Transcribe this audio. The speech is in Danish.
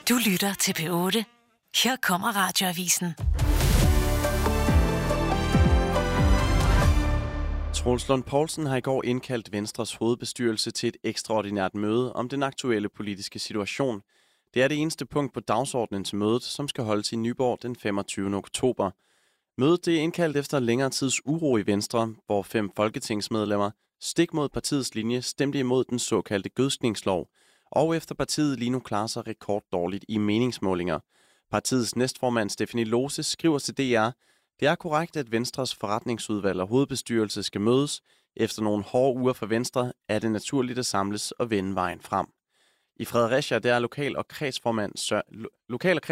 Du lytter til P8. Her kommer Radioavisen. Troels Lund Poulsen har i går indkaldt Venstres hovedbestyrelse til et ekstraordinært møde om den aktuelle politiske situation. Det er det eneste punkt på dagsordenen til mødet, som skal holdes i Nyborg den 25. oktober. Mødet er indkaldt efter længere tids uro i Venstre, hvor 5 folketingsmedlemmer stik mod partiets linje stemte imod den såkaldte gødskningslov, og efter partiet lige nu klarer sig rekorddårligt i meningsmålinger. Partiets næstformand Stephanie Lose skriver til DR: "Det er korrekt, at Venstres forretningsudvalg og hovedbestyrelse skal mødes. Efter nogle hårde uger for Venstre er det naturligt at samles og vende vejen frem." I Fredericia der er lokal- og